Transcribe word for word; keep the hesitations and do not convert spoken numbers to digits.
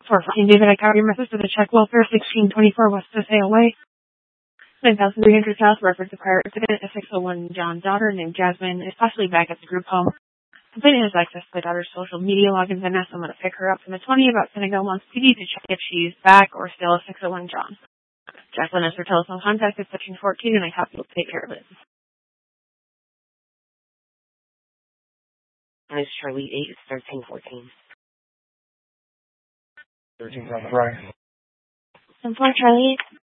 four fourteen David, I got your message to the check welfare sixteen twenty-four West Paseo Way. nine thousand three hundred South, reference to prior incident. A six oh one John daughter named Jasmine is possibly back at the group home. Complainant has access to the daughter's social media logins and asked someone to pick her up from the twenty about Senegal wants P D to check if she's back or still a six oh one John. Jacqueline has her telephone contact at section fourteen, and I hope you'll take care of it. Miss Charlie eight, thirteen fourteen. thirteen, right. And for Charlie